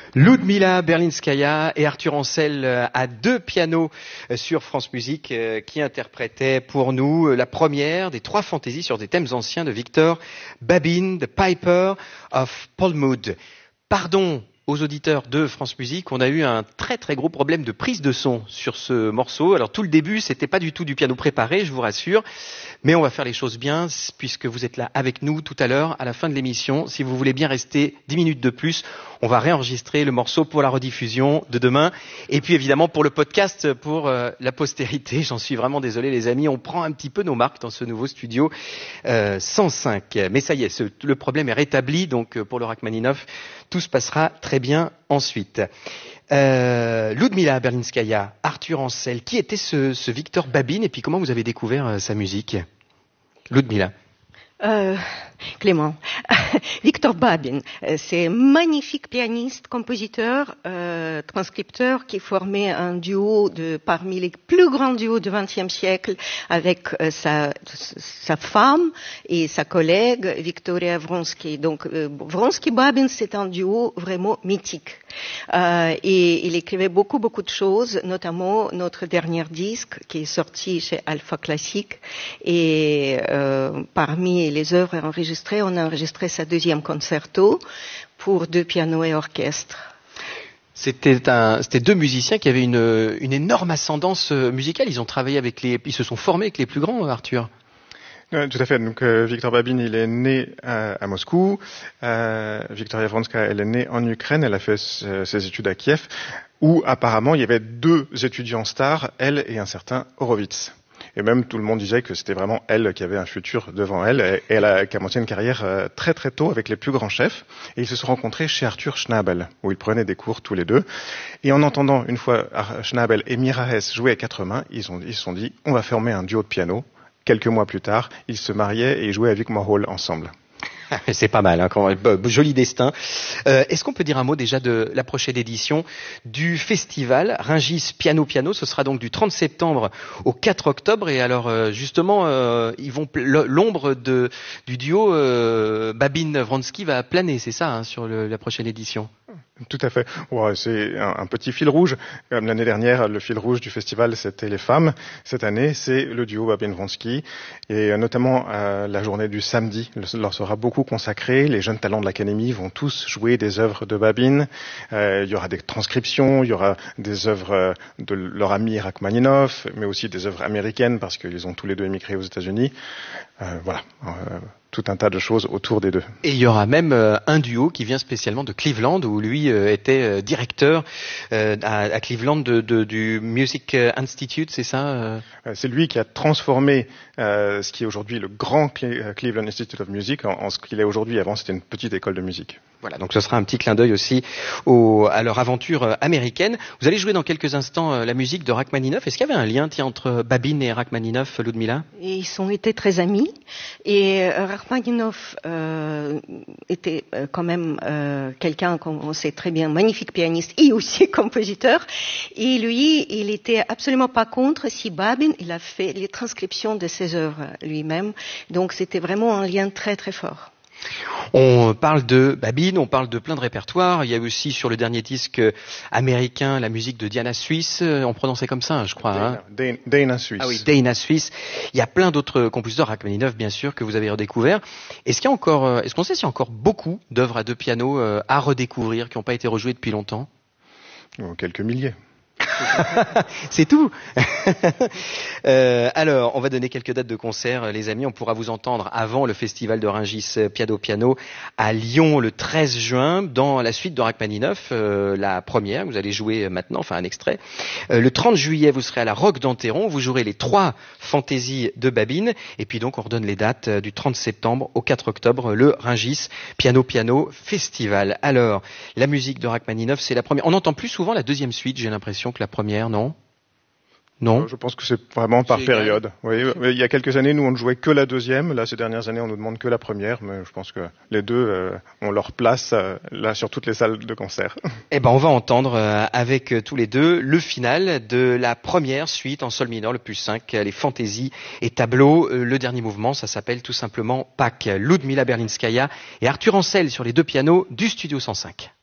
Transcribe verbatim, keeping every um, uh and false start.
Ludmila Berlinskaya et Arthur Ancel à deux pianos sur France Musique qui interprétaient pour nous la première des trois fantaisies sur des thèmes anciens de Victor Babin, The Piper of Polmud. Pardon aux auditeurs de France Musique, on a eu un très très gros problème de prise de son sur ce morceau. Alors tout le début, c'était pas du tout du piano préparé, je vous rassure, mais on va faire les choses bien puisque vous êtes là avec nous tout à l'heure à la fin de l'émission. Si vous voulez bien rester dix minutes de plus, on va réenregistrer le morceau pour la rediffusion de demain et puis évidemment pour le podcast pour euh, la postérité. J'en suis vraiment désolé les amis, on prend un petit peu nos marques dans ce nouveau studio euh, cent cinq. Mais ça y est, ce, le problème est rétabli, donc euh, pour le Rachmaninoff, tout se passera très bien ensuite. Euh, Ludmila Berlinskaya, Arthur Ancel, qui était ce, ce Victor Babin et puis comment vous avez découvert euh, sa musique? Ludmila. Euh, Clément, Victor Babin, c'est un magnifique pianiste, compositeur, euh, transcripteur qui formait un duo de parmi les plus grands duos du vingtième siècle avec euh, sa, sa femme et sa collègue Victoria Vronsky. Donc euh, Vronsky-Babin, c'est un duo vraiment mythique. Euh, et il écrivait beaucoup beaucoup de choses, notamment notre dernier disque qui est sorti chez Alpha Classique. Et euh, parmi les œuvres enregistrées, on a enregistré sa deuxième concerto pour deux pianos et orchestre. C'était, un, c'était deux musiciens qui avaient une, une énorme ascendance musicale. Ils ont travaillé avec les, ils se sont formés avec les plus grands, Arthur. Euh, tout à fait. Donc euh, Victor Babin, il est né à, à Moscou. Euh, Victoria Vronsky, elle est née en Ukraine. Elle a fait s- ses études à Kiev, où apparemment il y avait deux étudiants stars, elle et un certain Horowitz. Et même tout le monde disait que c'était vraiment elle qui avait un futur devant elle. Et elle a commencé une carrière euh, très très tôt avec les plus grands chefs. Et ils se sont rencontrés chez Arthur Schnabel, où ils prenaient des cours tous les deux. Et en entendant une fois Schnabel et Mira Hess jouer à quatre mains, ils, ont, ils se sont dit on va former un duo de piano. Quelques mois plus tard, ils se mariaient et jouaient avec Mahol ensemble. C'est pas mal, hein, quand même. Joli destin. Euh, est-ce qu'on peut dire un mot déjà de la prochaine édition du festival Rungis Piano Piano? Ce sera donc du trente septembre au quatre octobre. Et alors, euh, justement, euh, ils vont l'ombre de, du duo euh, Babin-Vronsky va planer, c'est ça, hein, sur le, la prochaine édition? Tout à fait. Ouais, c'est un, un petit fil rouge. Comme l'année dernière, le fil rouge du festival, c'était les femmes. Cette année, c'est le duo Babin-Vronsky. Et notamment, euh, la journée du samedi leur sera beaucoup consacrée. Les jeunes talents de l'Académie vont tous jouer des œuvres de Babin. Euh, il y aura des transcriptions, il y aura des œuvres de leur ami Rachmaninoff, mais aussi des œuvres américaines parce qu'ils ont tous les deux émigré aux États-Unis. Euh, voilà. Euh, tout un tas de choses autour des deux. Et il y aura même euh, un duo qui vient spécialement de Cleveland, où lui euh, était euh, directeur euh, à, à Cleveland de, de, du Music Institute, c'est ça euh C'est lui qui a transformé euh, ce qui est aujourd'hui le grand Cle- Cleveland Institute of Music en, en ce qu'il est aujourd'hui. Avant, c'était une petite école de musique. Voilà, donc ce sera un petit clin d'œil aussi au, à leur aventure euh, américaine. Vous allez jouer dans quelques instants euh, la musique de Rachmaninoff. Est-ce qu'il y avait un lien tiens, entre Babin et Rachmaninoff, Ludmila? Et ils ont été très amis. Et euh, Rachmaninoff euh, était euh, quand même euh, quelqu'un qu'on sait très bien, magnifique pianiste et aussi compositeur. Et lui, il était absolument pas contre si Babin, il a fait les transcriptions de ses œuvres lui-même. Donc c'était vraiment un lien très très fort. On parle de Babin, on parle de plein de répertoires. Il y a aussi sur le dernier disque américain la musique de Diana Suisse. On prononçait comme ça, je crois. Dana, hein Dana, Dana Suisse. Ah oui, Dana Suisse. Il y a plein d'autres compositeurs, Rachmaninoff bien sûr, que vous avez redécouvert. Est-ce qu'il y a encore, est-ce qu'on sait s'il y a encore beaucoup d'œuvres à deux pianos à redécouvrir qui n'ont pas été rejouées depuis longtemps? Oh, quelques milliers. C'est tout. euh, alors, on va donner quelques dates de concert, les amis. On pourra vous entendre avant le festival de Rungis Piano Piano à Lyon le treize juin, dans la suite de Rachmaninoff, euh, la première. Vous allez jouer maintenant, enfin un extrait. Euh, le trente juillet, vous serez à la Roque d'Enterron. Vous jouerez les trois fantaisies de Babin. Et puis donc, on redonne les dates du trente septembre au quatre octobre, le Rungis Piano Piano Festival. Alors, la musique de Rachmaninoff, c'est la première. On n'entend plus souvent la deuxième suite, j'ai l'impression, que la première, non? Non. Je pense que c'est vraiment par C'est période. Oui, il y a quelques années, nous, on ne jouait que la deuxième. Là, ces dernières années, on nous demande que la première. Mais je pense que les deux euh, ont leur place euh, là sur toutes les salles de concert. Eh ben, on va entendre euh, avec euh, tous les deux le final de la première suite en sol mineur, le plus cinq, les fantaisies et tableaux. Euh, le dernier mouvement, ça s'appelle tout simplement Pâques. Ludmila Berlinskaya et Arthur Ancel sur les deux pianos du Studio cent cinq.